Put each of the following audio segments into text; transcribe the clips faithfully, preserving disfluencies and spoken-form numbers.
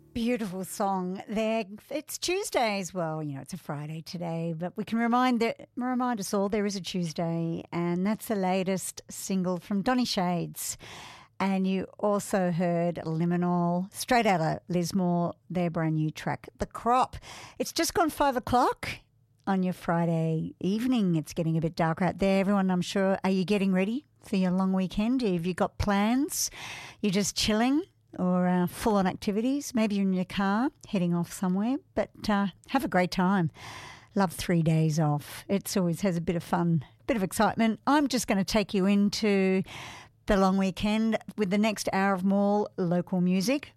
Beautiful song there. It's Tuesday as well. You know, it's a Friday today, but we can remind that, remind us all there is a Tuesday, and that's the latest single from Donny Shades. And you also heard Liminal, straight out of Lismore, their brand new track, The Crop. It's just gone five o'clock on your Friday evening. It's getting a bit darker out there. Everyone, I'm sure, are you getting ready for your long weekend? Have you got plans? You're just chilling? Or uh, full-on activities. Maybe you're in your car heading off somewhere, but uh, have a great time. Love three days off. It always has a bit of fun, a bit of excitement. I'm just going to take you into the long weekend with the next hour of more local music.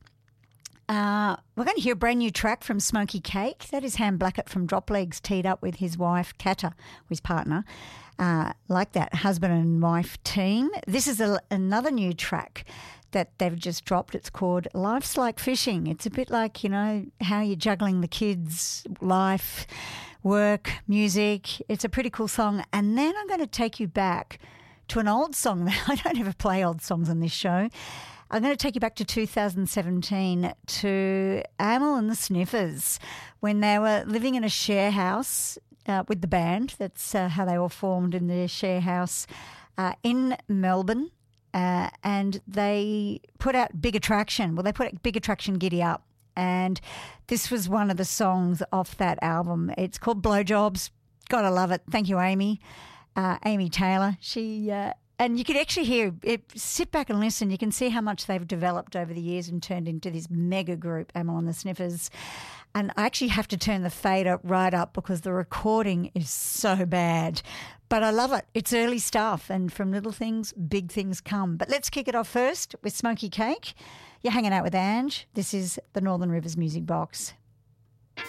Uh, we're going to hear a brand new track from Smoky Cake. That is Ham Blackett from Drop Legs teed up with his wife, Kata, his partner. Uh, like that, husband and wife team. This is a, another new track that they've just dropped. It's called Life's Like Fishing. It's a bit like, you know, how you're juggling the kids, life, work, music. It's a pretty cool song. And then I'm going to take you back to an old song. I don't ever play old songs on this show. I'm going to take you back to two thousand seventeen to Amyl and the Sniffers when they were living in a share house uh, with the band. That's uh, how they all formed, in their share house uh, in Melbourne. Uh, and they put out Big Attraction. Well, they put out Big Attraction Giddy Up. And this was one of the songs off that album. It's called Blowjobs. Gotta love it. Thank you, Amy. Uh, Amy Taylor. She uh, and you could actually hear it. Sit back and listen. You can see how much they've developed over the years and turned into this mega group, Amyl and the Sniffers. And I actually have to turn the fader right up because the recording is so bad. But I love it. It's early stuff, and from little things, big things come. But let's kick it off first with Smoky Cake. You're hanging out with Ange. This is the Northern Rivers Music Box.